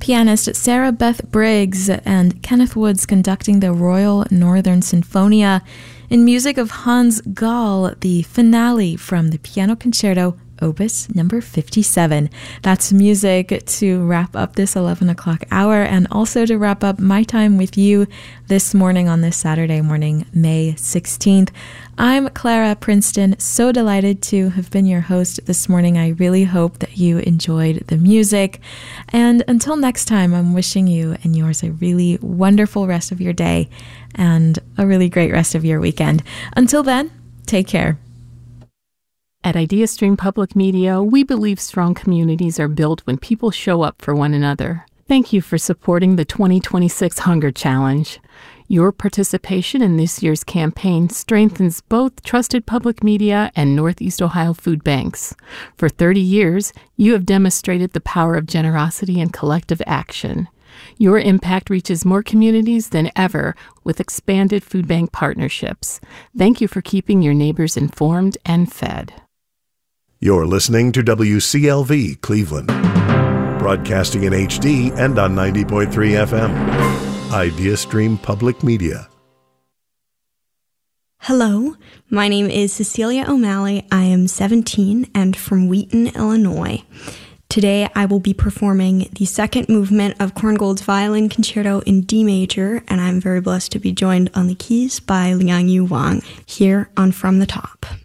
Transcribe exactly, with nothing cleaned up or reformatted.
pianist Sarah Beth Briggs and Kenneth Woods conducting the Royal Northern Sinfonia. In music of Hans Gall, the finale from the Piano Concerto Opus number fifty-seven. That's music to wrap up this eleven o'clock hour and also to wrap up my time with you this morning on this Saturday morning, May sixteenth. I'm Clara Princeton, so delighted to have been your host this morning. I really hope that you enjoyed the music. And until next time, I'm wishing you and yours a really wonderful rest of your day and a really great rest of your weekend. Until then, take care. At IdeaStream Public Media, we believe strong communities are built when people show up for one another. Thank you for supporting the twenty twenty-six Hunger Challenge. Your participation in this year's campaign strengthens both trusted public media and Northeast Ohio food banks. For thirty years, you have demonstrated the power of generosity and collective action. Your impact reaches more communities than ever with expanded food bank partnerships. Thank you for keeping your neighbors informed and fed. You're listening to W C L V Cleveland, broadcasting in H D and on ninety point three F M. IdeaStream Public Media. Hello, my name is Cecilia O'Malley. I am seventeen and from Wheaton, Illinois. Today I will be performing the second movement of Korngold's Violin Concerto in D major, and I'm very blessed to be joined on the keys by Liang Yu Wang here on From the Top.